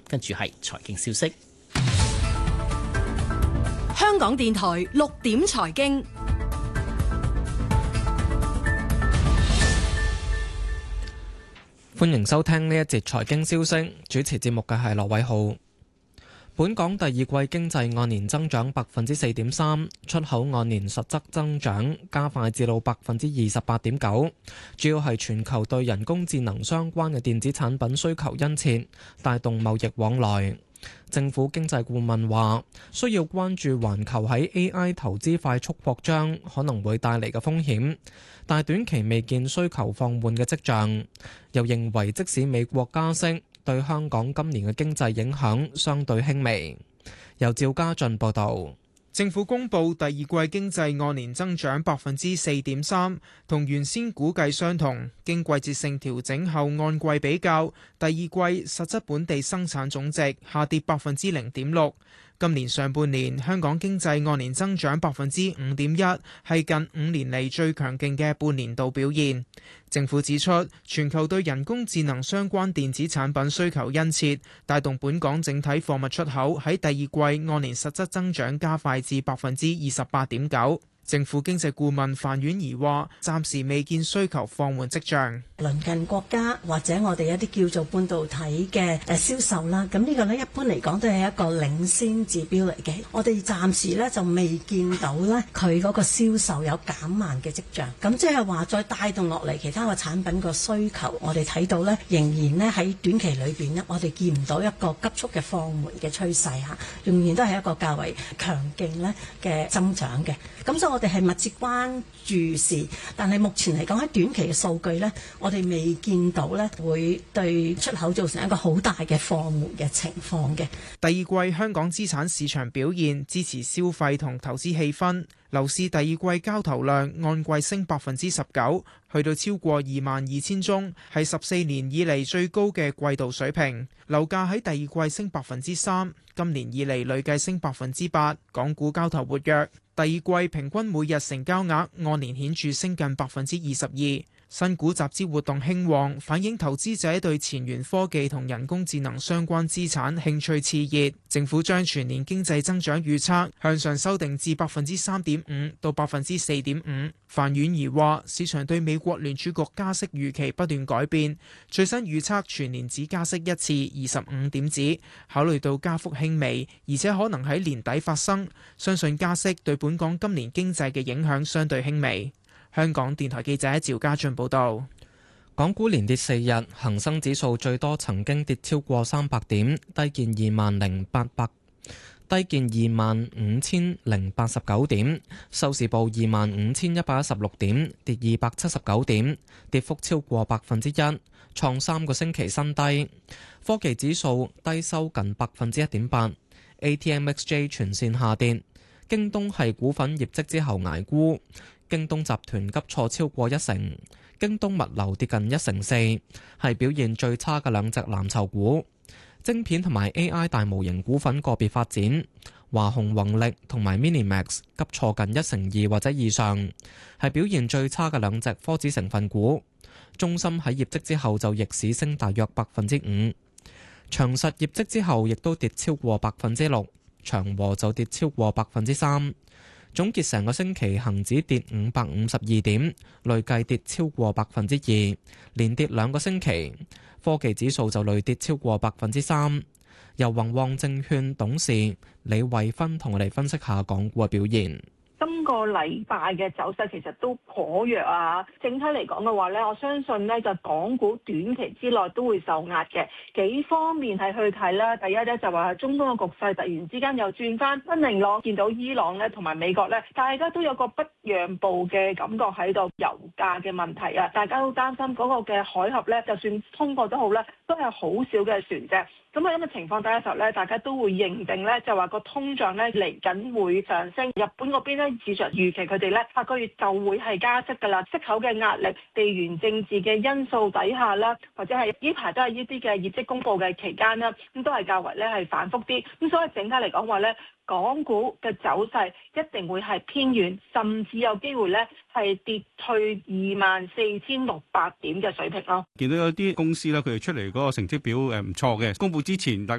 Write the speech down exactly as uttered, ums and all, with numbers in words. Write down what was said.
跟住係財經消息。 香港電台六點財經， 歡迎收聽呢一節財經消息。主持節目嘅係羅偉浩。本港第二季經濟按年增長百分之四點三，出口按年實質增長加快至到百分之二十八點九，主要係全球對人工智能相關嘅電子產品需求殷切，帶動貿易往來。政府經濟顧問話，需要關注環球喺 A I 投資快速擴張可能會帶嚟嘅風險，但短期未見需求放緩嘅跡象。又認為即使美國加息，對香港今年嘅經濟影響相對輕微。由趙家俊報導。 政府公布第二季經濟按年增長百分之四點三，同原先估計相同。經季節性調整後，按季比較，第二季實質本地生產總值下跌百分之零點六。今年上半年香港經濟按年增長百分之五點一，係近五年嚟最強勁嘅半年度表現。政府指出，全球對人工智能相關電子產品需求殷切，帶動本港整體貨物出口喺第二季按年實質增長加快至百分之二十八點九。政府經濟顧問范婉儀話，暫時未見需求放緩跡象。 鄰近國家或者我哋一啲叫做半導體嘅誒銷售啦，咁呢個呢一般嚟講都係一個領先指標嚟嘅。我哋暫時呢就未見到呢佢嗰個銷售有減慢嘅跡象。咁即係話再帶動落嚟其他個產品個需求，我哋睇到呢仍然呢喺短期裏邊呢，我哋見唔到一個急速嘅放緩嘅趨勢嚇，仍然都係一個較為強勁呢嘅增長嘅。咁所以我哋係密切關注視，但係目前嚟講喺短期嘅數據呢，我哋未見到呢會對出口造成一個好大嘅放緩嘅情況嘅。 第二季香港資產市場表現支持消費同投資氣氛，樓市第二季交投量按季升百分之十九，去到超過二萬二千宗，係十四年以嚟最高嘅季度水平。樓價喺第二季升百分之三，今年以嚟累計升百分之八。港股交投活躍，第二季平均每日成交額按年顯著升近百分之二十二。新股集資活動興旺，反映投資者對前沿科技同人工智能相關資產興趣熾熱。政府將全年經濟增長預測向上修訂至百分之三點五到百分之四點五。范婉儀話：市場對美國聯儲局加息預期不斷改變，最新預測全年只加息一次，二十五點子。考慮到加幅輕微，而且可能喺年底發生，相信加息對本港今年經濟嘅影響相對輕微。香港電台記者趙家俊報道。 港股連跌四日，恒生指數最多曾經跌超過三百點，低見二萬零八百，低見二萬五千零八十九點，收市報二萬五千一百一十六點，跌二百七十九點，跌幅超過百分之一，創三個星期新低。科技指數低收近百分之一點八 ，A T M X J 全線下跌，京東系股份業績之後捱沽。京東集團急挫超過一成，京東物流跌近一成四，係表現最差嘅兩隻藍籌股。晶片同埋 A I 大模型股份個別發展，華虹宏力同埋 Minimax 急挫近一成二或者以上，係表現最差嘅兩隻科指成分股。中芯喺業績之後就逆市升大約百分之五，長實業績之後亦都跌超過百分之六，長和就跌超過百分之三。總結成個星期，恒指跌五百五十二點，累計跌超過百分之二，連跌兩個星期。科技指數就累跌超過百分之三。由宏旺證券董事李慧芬同我哋分析下港股嘅表現。 今個禮拜嘅走勢其實都頗弱啊！整體嚟講嘅話咧，我相信咧就港股短期之內都會受壓嘅。幾方面係去睇啦，第一咧就話中東嘅局勢突然之間又轉翻不明朗，見到伊朗咧同埋美國咧，大家都有個不讓步嘅感覺喺度。油價嘅問題啊，大家都擔心嗰個嘅海峽咧，就算通過都好咧，都係好少嘅船隻。咁喺咁嘅情況底下嘅時候咧，大家都會認定咧，就話個通脹咧嚟緊會上升。日本嗰邊咧，市場預期佢哋咧下個月就會係加息㗎啦。息口嘅壓力、地緣政治嘅因素底下啦，或者係呢排都係呢啲嘅業績公佈嘅期間啦，咁都係較為咧係反覆啲。咁所以整體嚟講話咧，港股嘅走勢一定會係偏軟，甚至有機會咧係跌去二萬四千六百點嘅水平咯。 見到有啲公司咧，佢哋出嚟嗰個成績表誒唔錯嘅，公佈之前大